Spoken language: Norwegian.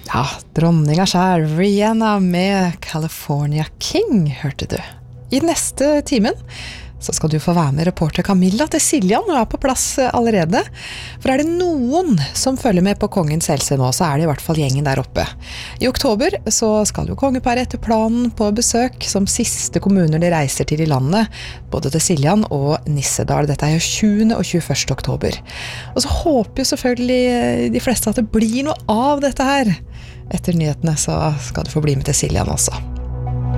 Ja, dronninga selv, Rihanna med California King, hørte du. I neste timen så skal du få være med reporter Camilla til Siljan, og på plass allerede. For det noen som følger med på kongens helse nå, så det i hvert fall gjengen der oppe. I oktober så skal jo kongeparet etter planen på besøk som siste kommuner de reiser til i landet, både til Siljan og Nissedal. Dette jo 20. og 21. oktober. Og så håper jo selvfølgelig de fleste at det blir noe av dette her. Etter nyhetene så skal du få bli med til Siljan også.